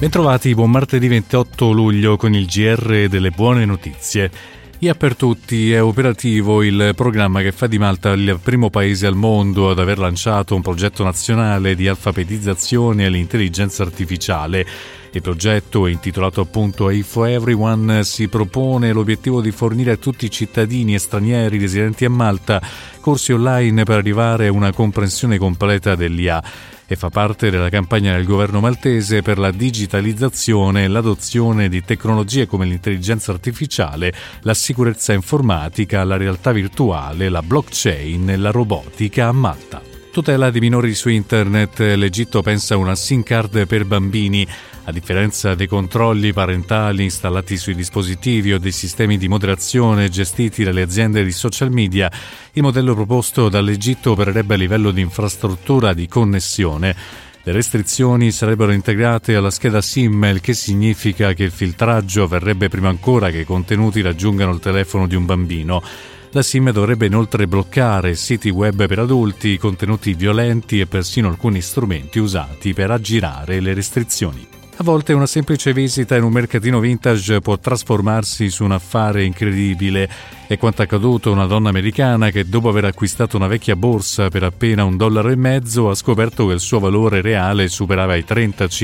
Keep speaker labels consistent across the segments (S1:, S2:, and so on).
S1: Bentrovati, buon martedì 28 luglio con il GR delle buone notizie. E per tutti è operativo il programma che fa di Malta il primo paese al mondo ad aver lanciato un progetto nazionale di alfabetizzazione all'intelligenza artificiale. Il progetto, intitolato appunto AI for Everyone, si propone l'obiettivo di fornire a tutti i cittadini e stranieri residenti a Malta corsi online per arrivare a una comprensione completa dell'IA e fa parte della campagna del governo maltese per la digitalizzazione e l'adozione di tecnologie come l'intelligenza artificiale, la sicurezza informatica, la realtà virtuale, la blockchain e la robotica a Malta. Tutela di minori su internet, l'Egitto pensa a una SIM card per bambini. A differenza dei controlli parentali installati sui dispositivi o dei sistemi di moderazione gestiti dalle aziende di social media, il modello proposto dall'Egitto opererebbe a livello di infrastruttura di connessione. Le restrizioni sarebbero integrate alla scheda SIM, il che significa che il filtraggio avverrebbe prima ancora che i contenuti raggiungano il telefono di un bambino. La SIM dovrebbe inoltre bloccare siti web per adulti, contenuti violenti e persino alcuni strumenti usati per aggirare le restrizioni. A volte una semplice visita in un mercatino vintage può trasformarsi su un affare incredibile. È quanto accaduto a una donna americana che, dopo aver acquistato una vecchia borsa per appena $1,50, ha scoperto che il suo valore reale superava i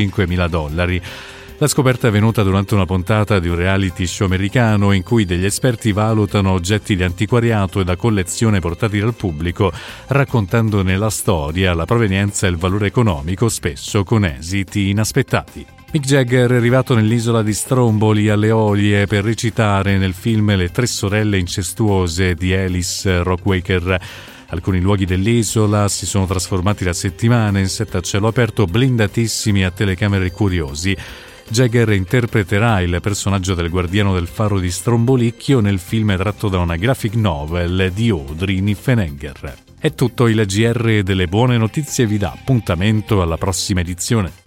S1: $35.000. La scoperta è avvenuta durante una puntata di un reality show americano in cui degli esperti valutano oggetti di antiquariato e da collezione portati dal pubblico, raccontandone la storia, la provenienza e il valore economico, spesso con esiti inaspettati. Mick Jagger è arrivato nell'isola di Stromboli alle Eolie per recitare nel film Le tre sorelle incestuose di Alice Rockwaker. Alcuni luoghi dell'isola si sono trasformati da settimane in set a cielo aperto blindatissimi a telecamere curiosi. Jagger interpreterà il personaggio del guardiano del faro di Strombolicchio nel film tratto da una graphic novel di Audrey Niffenegger. È tutto, il GR delle buone notizie vi dà appuntamento alla prossima edizione.